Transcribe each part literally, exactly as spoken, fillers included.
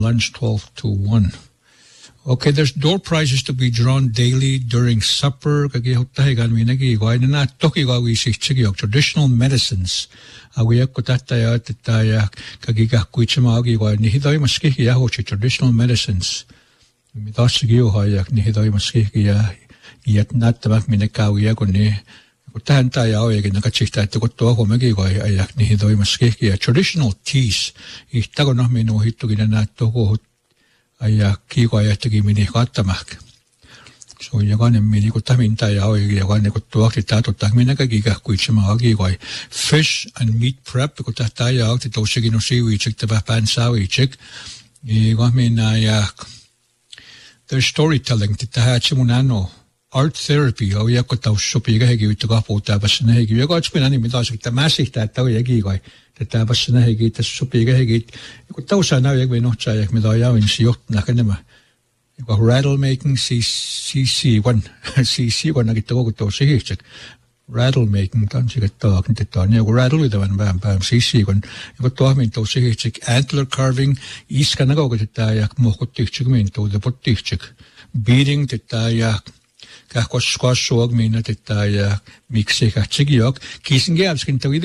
lunch twelve to one. Okay, there's door prizes to be drawn daily during supper. Kagihotahigan minagi na tokigawi si chigiok traditional medicines. Awiyak ko tataya tataya kagiga kuichimagi wa nihidoy maskiki ya hochi traditional medicines. Midasigiyo hayak nihidoy maskiki ya yat natamak minakawiya ko ni kutahan tayo ay nakachista ito ko to ako magigo ay ayak nihidoy maskiki ya traditional teas. Itago na minuhito ginanato ko ayak kigo ay tagi minikatamak. So yagan ang mini ko tamin tayo ay yagan ko tuwak itato takmin nagagiga kuichima agigo ay fish and meat prep ko tayo tito sige no siwi chik taba pansawi chik. Igamin ayak there's storytelling titahachimunano. Art therapy, o yak ko tau sopiga hegi ito ka po tabas na hegi. Yak ko pinani mito sa kita masih tataw yagi ko ay tabas na hegi tas sopiga hegi. Ko tau sana yak mino cha yak mito yawin siyot na kanima. Ko rattle making C C one C C one na kita ko to si hechak. Rattle making kan si kita kan kita niya ko rattle ito man bam bam C C one. Ko to amin to si hechak antler carving is ka na ko kita yak mo ko tichik min to the potichik. Beating kita yak Kako squashog mina titaya mixe kachigiok kissing gaps can tell you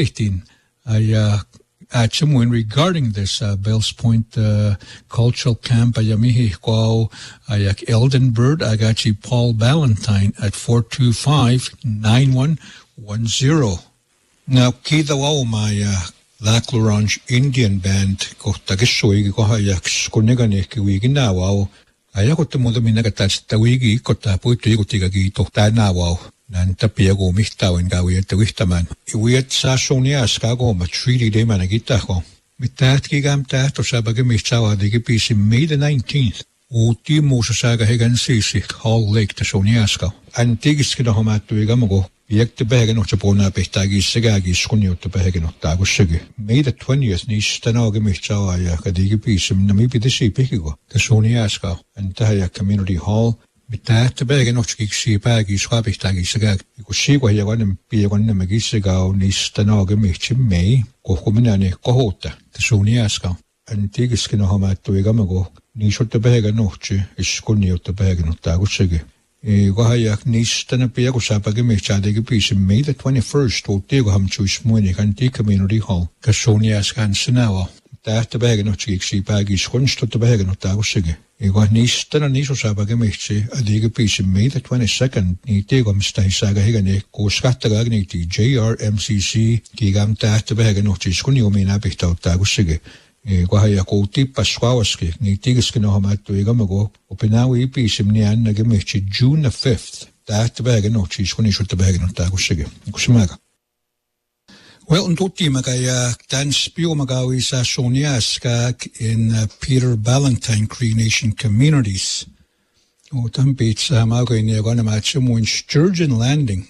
I uh actually regarding this uh, Bells Point uh, cultural camp ayamihi ko ayak Eldenbird agachi Paul Ballantyne at four two five nine one one zero. Now kita wow my uh, Lac La Ronge Indian band ko tagishoy ko hayak kunegane ki wigina wow Ayako te moda mina katach tawigi ko tapo ito yung tigagi to tanawaw nan tapiago mihtawan gawi at tawihtaman. Iwiyat sa sonias kago ma treaty day managita ko. Mitat kigam ta to sa baga mihtawa digi pisi May the nineteenth. Uti mo sa saga hegan sisi Hall Lake ta sonias ka. Antigis kina homatu igamago. Biyak te behagan o chapona pehtagi sagagi skunyo te behagan o tago sige. May the twentieth ni stanaga mihtawa ya kadigi pisi namipi de si pekigo. Ta sonias ka. Antaya Community Hall. Mita te behagan o chikik si pagi swapehtagi sagag. Iko sigwa yagan biyagan na magisigaw ni stanaga mihti May. Kuhuminane kohota. Ta sonias ka. Antigis kina homatu igamago. Ni shot te behagan o chi iskunyo te behagan o tago sige. Gohayak nistana piago sapagi mechadegi piece May the twenty-first o tego hamchus muenik anti Community Hall. Kasonias kan sinawa. Tahta behagan o chik si pagi skunsto te behagan o tago sige. Ego nistana niso sapagi mechi adegi piece May the twenty-second ni tego mstai saga higane ko skattagag ni ti J R M C C kigam tahta behagan o chiskunio mina bihta o tago sige. Gohaya ko tipas kwawaski ni tigis kino hamatu igamago opinawi ipisim ni an nagamichi June the fifth. Tahta behagan o chiskuni shut the behagan o tago sige. Kusimaga. Well, ntuti magaya tan spio magawi sa Soniaskak in uh, Peter Ballantyne Cree Nation communities. O tampit sa magay niya ko na matchamo in Sturgeon Landing.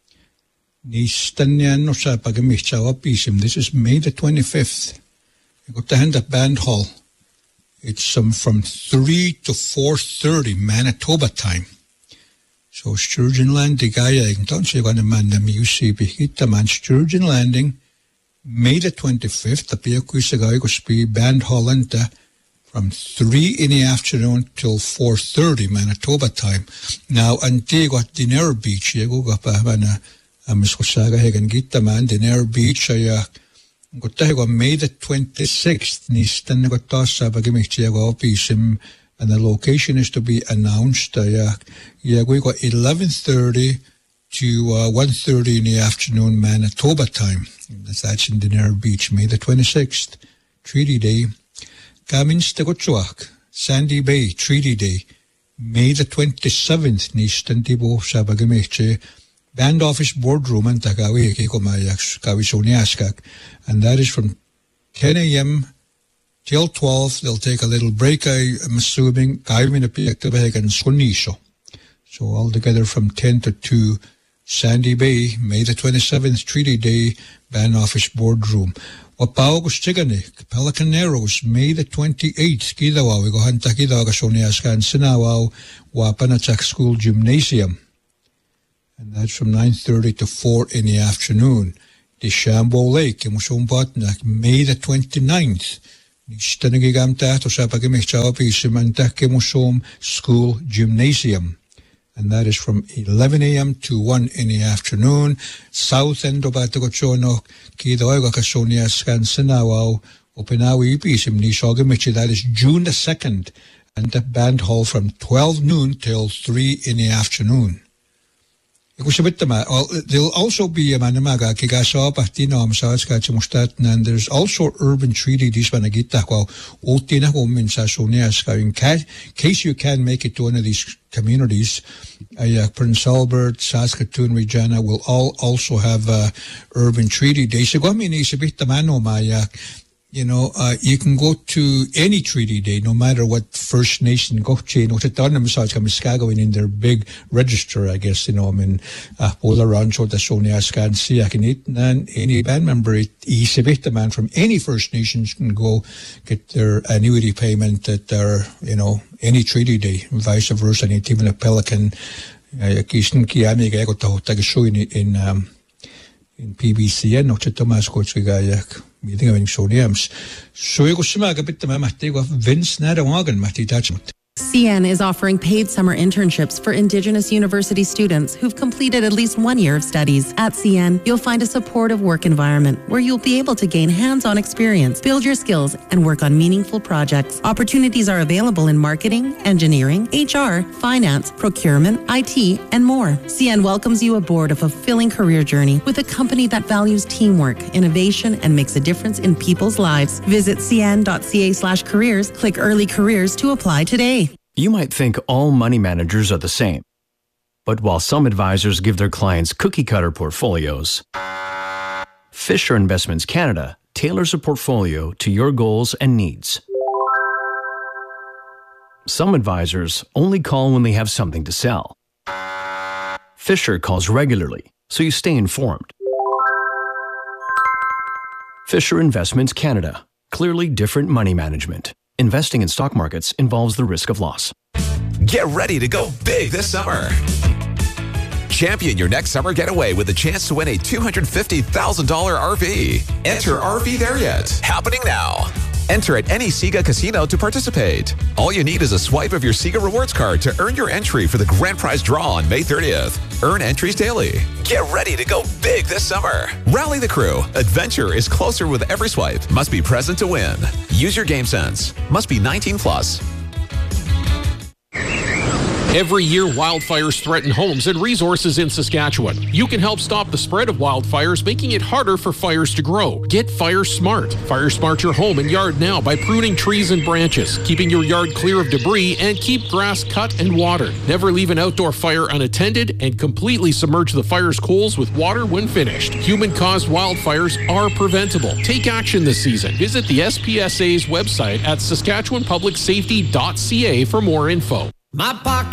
Ni stanyan no sa pagamichawa pisim. This is May the twenty-fifth. You got to hand at Band Hall. It's um, from three to four thirty Manitoba time. So Sturgeon Landing, I don't say when a man the music hit the man Sturgeon Landing, May the twenty-fifth. The Piakuisagay go speed Band Hall enta from three in the afternoon till four thirty Manitoba time. Now Antigua Dinero Beach, you go up a man a Miskosaga Hagan get the man Dinero Beach. I Gotago May the twenty-sixth, Nistan Gotasa Bagamichiago Pisim, and the location is to be announced. Uh, yeah, we got eleven thirty to uh, one thirty in the afternoon Manitoba time. That's in Dinero Beach, May the twenty-sixth, Treaty Day. Kamins Tegochuak, Sandy Bay, Treaty Day, May the twenty-seventh, Nistan Tibo Sabagamiche. Band Office Boardroom and Tagawi Kikomayak Kawisoniaskak, and that is from ten a.m. till twelve. They'll take a little break, I'm assuming, Kaimin Apiaktabag and Sunisho. So altogether from ten to two, Sandy Bay, May the twenty-seventh, Treaty Day, Band Office Boardroom. Wapaogos Chiganik, Pelican Narrows, May the twenty-eighth, Kidawa, we go Hantakidaga Soniaska and Sinawaw, Wapanachak School Gymnasium. And that's from nine thirty to four in the afternoon. The Shambo Lake in Mushumpatnak, May the twenty-ninth. Nistanagigam to Sapagimich Pisim and Takimusom School Gymnasium. And that is from eleven a.m. to one in the afternoon. South end of Batagochono, Kidoiga Kasonia Skansanawao, Opinawi Pisim Nishogamichi. That is June the second, and the band hall from twelve noon till three in the afternoon. There'll also be a manamaga kigaso patino amsaska chimustat, and there's also urban treaty this vanagita while otina home in Sasoniaska. In case you can make it to one of these communities, uh, Prince Albert, Saskatoon, Regina will all also have uh, urban treaty days. So I mean, it's a bit maya. You know, uh, you can go to any treaty day, no matter what First Nation go to. You know, to in their big register, I guess. You know, I mean, all around so the Sonia Scan see I can eat, and any band member, the man from any First Nations can go get their annuity payment at their, you know, any treaty day, vice versa. And even a Pelican, Kishin Kiami Gago Tahotagashu in um in P B C N, no Tomas Kochigayak. Meeting of Sodiums. So you go smaga bit the mamate of Vince Nadawagan, Mati Dachmut. C N is offering paid summer internships for Indigenous university students who've completed at least one year of studies. At C N, you'll find a supportive work environment where you'll be able to gain hands-on experience, build your skills, and work on meaningful projects. Opportunities are available in marketing, engineering, H R, finance, procurement, I T, and more. C N welcomes you aboard a fulfilling career journey with a company that values teamwork, innovation, and makes a difference in people's lives. Visit cn.ca slash careers, click early careers to apply today. You might think all money managers are the same. But while some advisors give their clients cookie-cutter portfolios, Fisher Investments Canada tailors a portfolio to your goals and needs. Some advisors only call when they have something to sell. Fisher calls regularly, so you stay informed. Fisher Investments Canada. Clearly different money management. Investing in stock markets involves the risk of loss. Get ready to go big this summer. Champion your next summer getaway with a chance to win a two hundred fifty thousand dollars R V. Enter R V There Yet, happening now. Enter at any Sega casino to participate. All you need is a swipe of your Sega Rewards card to earn your entry for the grand prize draw on May thirtieth. Earn entries daily. Get ready to go big this summer. Rally the crew. Adventure is closer with every swipe. Must be present to win. Use your game sense. Must be nineteen plus. Every year, wildfires threaten homes and resources in Saskatchewan. You can help stop the spread of wildfires, making it harder for fires to grow. Get Fire Smart. Fire Smart your home and yard now by pruning trees and branches, keeping your yard clear of debris, and keep grass cut and watered. Never leave an outdoor fire unattended, and completely submerge the fire's coals with water when finished. Human-caused wildfires are preventable. Take action this season. Visit the S P S A's website at saskatchewan public safety dot c a for more info. My pocket